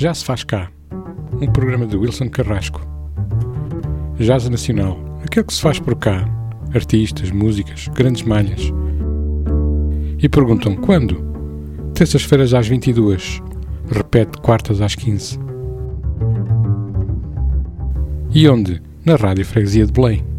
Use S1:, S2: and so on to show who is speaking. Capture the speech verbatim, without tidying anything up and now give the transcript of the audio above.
S1: Já se faz cá, um programa de Wilson Carrasco. Jazz Nacional, aquele que se faz por cá, artistas, músicas, grandes malhas. E perguntam quando? Terças-feiras às vinte e duas, repete quartas às quinze. E onde? Na Rádio Freguesia de Belém.